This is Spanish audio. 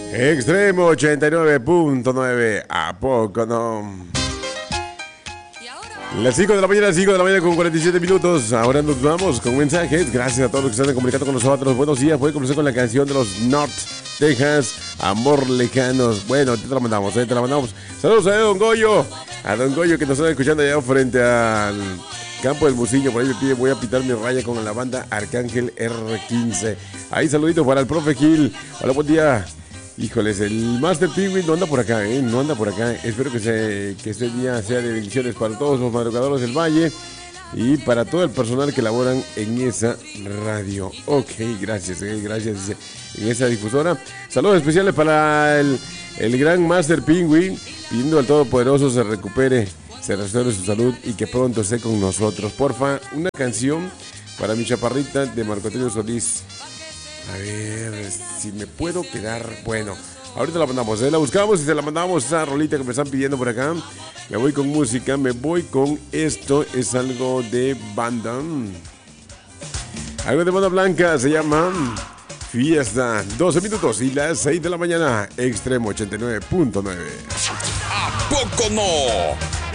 Extremo 89.9. ¿A poco no? Las 5 de la mañana, 5 de la mañana con 47 minutos. Ahora nos vamos con mensajes. Gracias a todos los que están comunicando con nosotros. Buenos días. Voy a comenzar con la canción de los North Texas, Amor Lejanos. Bueno, te la mandamos, te la mandamos. Saludos a Don Goyo. A Don Goyo que nos está escuchando allá frente al Campo del Muciño. Por ahí me pide, voy a pitar mi raya con la banda Arcángel R15. Ahí saluditos para el profe Gil. Hola, buen día. Híjoles, el Master Penguin no anda por acá, no anda por acá. Espero que este día sea de bendiciones para todos los madrugadores del Valle y para todo el personal que laboran en esa radio. Ok, gracias, gracias en esa difusora. Saludos especiales para el gran Master Penguin, pidiendo al Todopoderoso se recupere, se restaure su salud y que pronto esté con nosotros. Porfa, una canción para mi chaparrita de Marco Antonio Solís. A ver si me puedo quedar. Bueno, ahorita la mandamos, la buscamos y se la mandamos. Esa rolita que me están pidiendo por acá. Me voy con música, me voy con esto. Es algo de banda. Algo de banda blanca, se llama Fiesta. 12 minutos y las 6 de la mañana. Extremo 89.9. ¿A poco no?